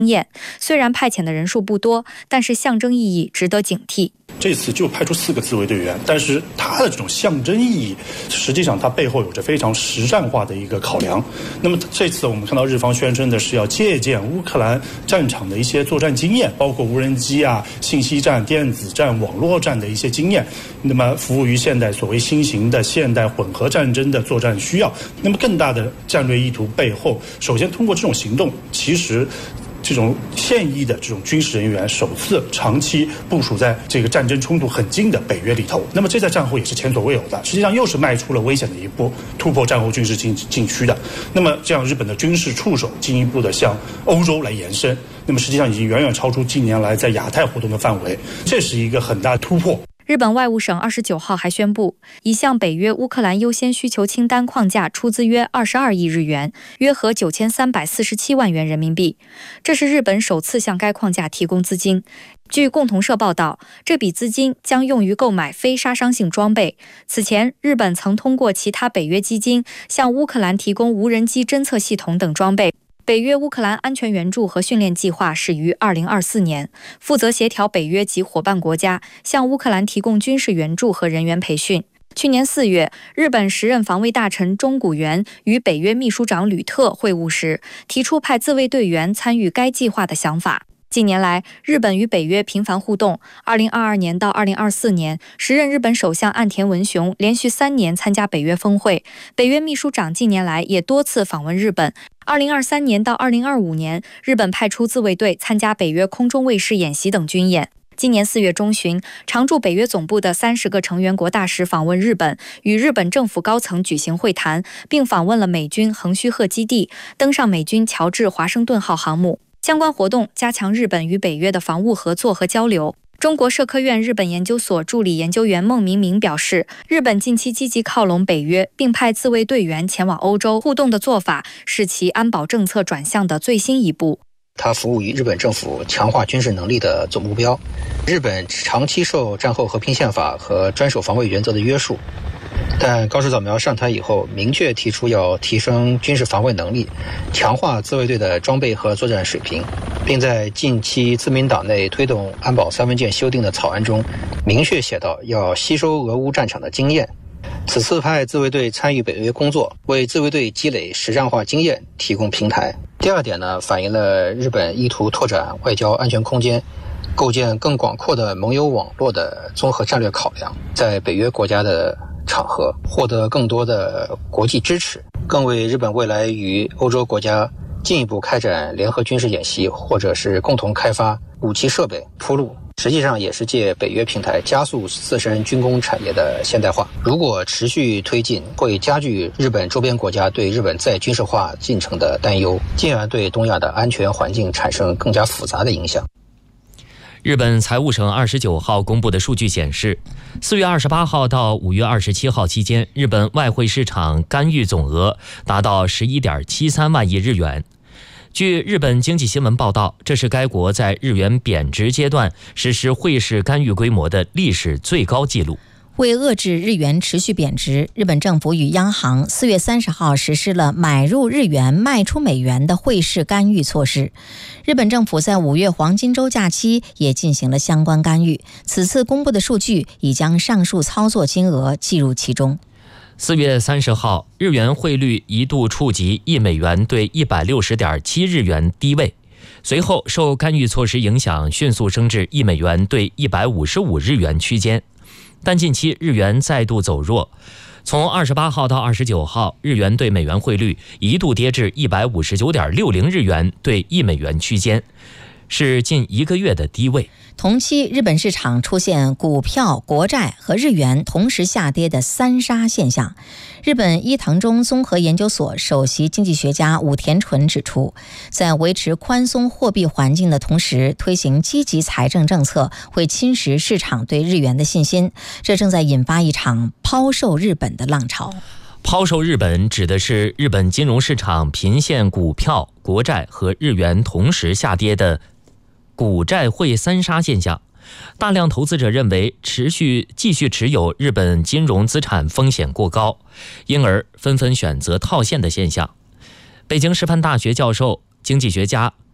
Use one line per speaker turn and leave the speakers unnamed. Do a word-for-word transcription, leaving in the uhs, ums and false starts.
验。虽然派遣的人数不多，但是象征意义值得警惕。
这次就派出四个自卫队员，但是它的这种象征意义，实际上它背后有着非常实战化的一个考量。那么这次我们看到日方宣称的是要借鉴乌克兰战场的一些作战经验，包括无人机啊、信息战、电子战、网络战的一些经验，那么服务于现代所谓新型的现代混合战争的作战需要。那么更大的战略意图背后，首先通过这种行动，其实这种现役的这种军事人员首次长期部署在这个战争冲突很近的北约里头，那么这在战后也是前所未有的，实际上又是迈出了危险的一步，突破战后军事禁禁区的。那么这样日本的军事触手进一步的向欧洲来延伸，那么实际上已经远远超出近年来在亚太活动的范围，这是一个很大的突破。
日本外务省二十九号还宣布，已向北约乌克兰优先需求清单框架出资约二十二亿日元，约合九千三百四十七万元人民币。这是日本首次向该框架提供资金。据共同社报道，这笔资金将用于购买非杀伤性装备。此前，日本曾通过其他北约基金向乌克兰提供无人机侦测系统等装备。北约乌克兰安全援助和训练计划始于二零二四年，负责协调北约及伙伴国家向乌克兰提供军事援助和人员培训。去年四月，日本时任防卫大臣中谷元与北约秘书长吕特会晤时，提出派自卫队员参与该计划的想法。近年来，日本与北约频繁互动。二零二二年到二零二四年，时任日本首相岸田文雄连续三年参加北约峰会。北约秘书长近年来也多次访问日本。二零二三年到二零二五年，日本派出自卫队参加北约空中卫士演习等军演。今年四月中旬，常驻北约总部的三十个成员国大使访问日本，与日本政府高层举行会谈，并访问了美军横须贺基地，登上美军乔治华盛顿号航母。相关活动加强日本与北约的防务合作和交流。中国社科院日本研究所助理研究员孟明明表示，日本近期积极靠拢北约，并派自卫队员前往欧洲互动的做法，是其安保政策转向的最新一步。
它服务于日本政府强化军事能力的总目标。日本长期受战后和平宪法和专守防卫原则的约束，但高市早苗上台以后，明确提出要提升军事防卫能力，强化自卫队的装备和作战水平，并在近期自民党内推动安保三文件修订的草案中，明确写到要吸收俄乌战场的经验。此次派自卫队参与北约工作，为自卫队积累实战化经验提供平台。第二点呢，反映了日本意图拓展外交安全空间，构建更广阔的盟友网络的综合战略考量，在北约国家的场合获得更多的国际支持，更为日本未来与欧洲国家进一步开展联合军事演习或者是共同开发武器设备铺路。实际上也是借北约平台加速自身军工产业的现代化。如果持续推进，会加剧日本周边国家对日本再军事化进程的担忧，进而对东亚的安全环境产生更加复杂的影响。
日本财务省二十九号公布的数据显示，四月二十八号到五月二十七号期间，日本外汇市场干预总额达到十一点七三万亿日元。据日本经济新闻报道，这是该国在日元贬值阶段实施汇市干预规模的历史最高纪录。
为遏制日元持续贬值，日本政府与央行四月三十号实施了买入日元卖出美元的汇市干预措施。日本政府在五月黄金周假期也进行了相关干预，此次公布的数据已将上述操作金额计入其中。
四月三十号，日元汇率一度触及一美元兑一百六十点七日元低位，随后受干预措施影响，迅速升至一美元兑一百五十五日元区间。但近期日元再度走弱，从二十八号到二十九号，日元对美元汇率一度跌至一百五十九点六零日元兑一美元区间，是近一个月的低位。
同期，日本市场出现股票、国债和日元同时下跌的三杀现象。日本伊藤忠综合研究所首席经济学家武田纯指出，在维持宽松货币环境的同时，推行积极财政政策会侵蚀市场对日元的信心，这正在引发一场抛售日本的浪潮。
抛售日本指的是日本金融市场频现股票、国债和日元同时下跌的股债汇三杀现象。大量投资者认为持续继续持有日本金融资产风险过高，因而纷纷选择套现的现象。北京师范大学教授、经济学家